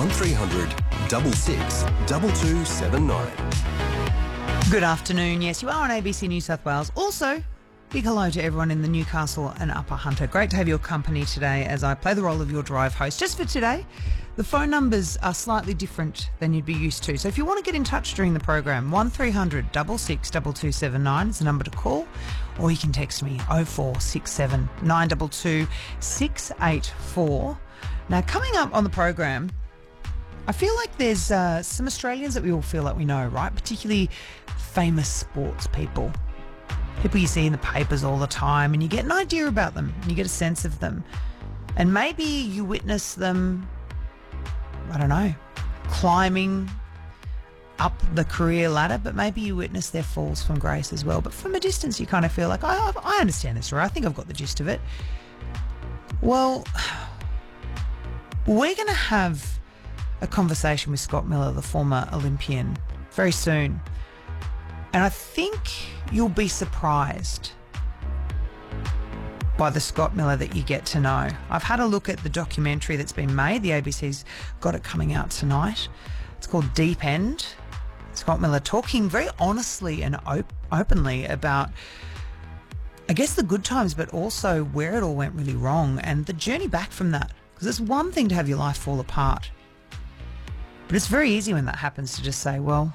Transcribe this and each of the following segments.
1300 66 2279. Good afternoon. Yes, you are on ABC New South Wales. Also, big hello to everyone in the Newcastle and Upper Hunter. Great to have your company today as I play the role of your drive host. Just for today, the phone numbers are slightly different than you'd be used to. So if you want to get in touch during the program, 1300 66 2279 is the number to call, or you can text me 0467 922 684. Now, coming up on the program, I feel like there's some Australians that we all feel like we know, right? Particularly famous sports people. People you see in the papers all the time, and you get an idea about them, and you get a sense of them. And maybe you witness them, I don't know, climbing up the career ladder, but maybe you witness their falls from grace as well. But from a distance, you kind of feel like, I understand this, right? I think I've got the gist of it. Well, we're going to have a conversation with Scott Miller, the former Olympian, very soon. And I think you'll be surprised by the Scott Miller that you get to know. I've had a look at the documentary that's been made. The ABC's got it coming out tonight. It's called Deep End. Scott Miller talking very honestly and openly about, I guess, the good times, but also where it all went really wrong and the journey back from that. Because it's one thing to have your life fall apart, but it's very easy when that happens to just say, well,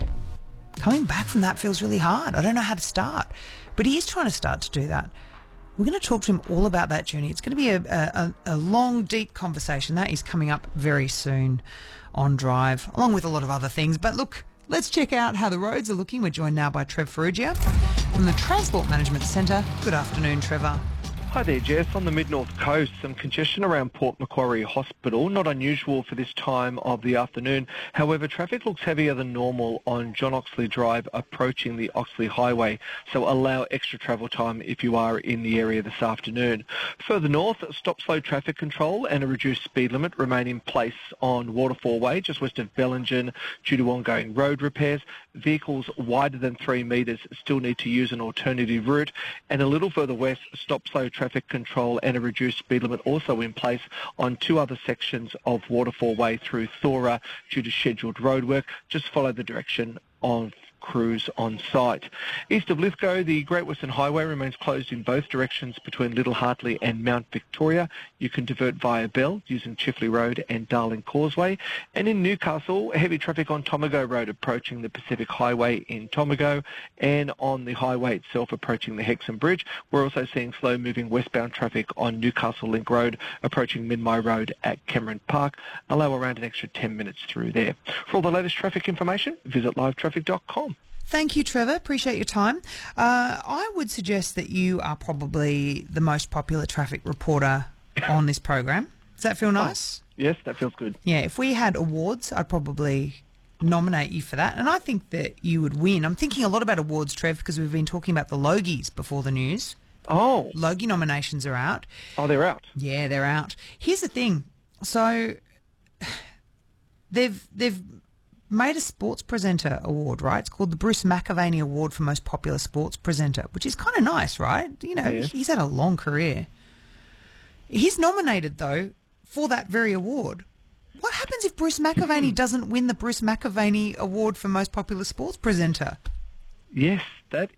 coming back from that feels really hard. I don't know how to start. But he is trying to start to do that. We're going to talk to him all about that journey. It's going to be a long, deep conversation. That is coming up very soon on Drive, along with a lot of other things. But look, let's check out how the roads are looking. We're joined now by Trev Ferrugia from the Transport Management Centre. Good afternoon, Trevor. Hi there, Jess. On the mid-north coast, some congestion around Port Macquarie Hospital. Not unusual for this time of the afternoon. However, traffic looks heavier than normal on John Oxley Drive approaching the Oxley Highway, so allow extra travel time if you are in the area this afternoon. Further north, stop-slow traffic control and a reduced speed limit remain in place on Waterfall Way, just west of Bellingen, due to ongoing road repairs. Vehicles wider than 3 metres still need to use an alternative route, and a little further west, stop-slow traffic control and a reduced speed limit also in place on 2 other sections of Waterfall Way through Thora due to scheduled roadwork. Just follow the direction of crews on site. East of Lithgow, the Great Western Highway remains closed in both directions between Little Hartley and Mount Victoria. You can divert via Bell using Chifley Road and Darling Causeway. And in Newcastle, heavy traffic on Tomago Road approaching the Pacific Highway in Tomago, and on the highway itself approaching the Hexham Bridge. We're also seeing slow-moving westbound traffic on Newcastle Link Road approaching Minmi Road at Cameron Park. Allow around an extra 10 minutes through there. For all the latest traffic information, visit livetraffic.com. Thank you, Trevor. Appreciate your time. I would suggest that you are probably the most popular traffic reporter on this program. Does that feel nice? Yes, that feels good. Yeah, if we had awards, I'd probably nominate you for that. And I think that you would win. I'm thinking a lot about awards, Trev, because we've been talking about the Logies before the news. Oh. Logie nominations are out. Oh, they're out? Yeah, they're out. Here's the thing. So they've made a sports presenter award, right? It's called the Bruce McAvaney Award for Most Popular Sports Presenter, which is kind of nice, right? You know, yeah. He's had a long career. He's nominated, though, for that very award. What happens if Bruce McAvaney doesn't win the Bruce McAvaney Award for Most Popular Sports Presenter? Yes, that